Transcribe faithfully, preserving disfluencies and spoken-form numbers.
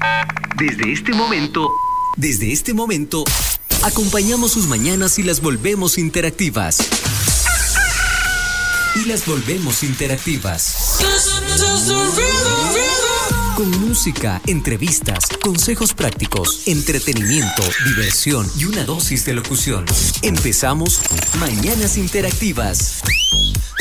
Desde este momento, desde este momento, acompañamos sus mañanas y las volvemos interactivas. Y las volvemos interactivas. Con música, entrevistas, consejos prácticos, entretenimiento, diversión y una dosis de locución. Empezamos Mañanas Interactivas.